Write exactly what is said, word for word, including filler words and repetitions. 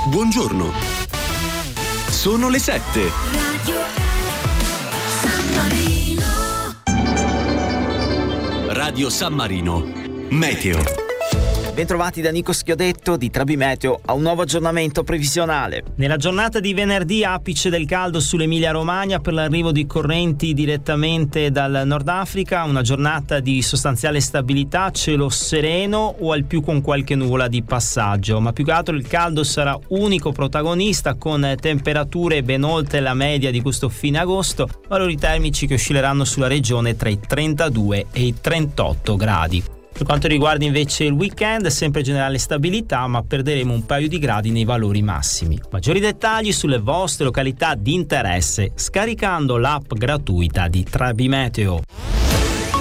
Buongiorno. Sono le sette. Radio San Marino. Radio San Marino. Meteo. Bentrovati da Nico Schiodetto di Trabi Meteo a un nuovo aggiornamento previsionale. Nella giornata di venerdì apice del caldo sull'Emilia Romagna per l'arrivo di correnti direttamente dal Nord Africa, una giornata di sostanziale stabilità, cielo sereno o al più con qualche nuvola di passaggio, ma più che altro il caldo sarà unico protagonista con temperature ben oltre la media di questo fine agosto, valori termici che oscilleranno sulla regione tra i trentadue e i trentotto gradi. Per quanto riguarda invece il weekend, sempre generale stabilità, ma perderemo un paio di gradi nei valori massimi. Maggiori dettagli sulle vostre località di interesse scaricando l'app gratuita di Trabi Meteo.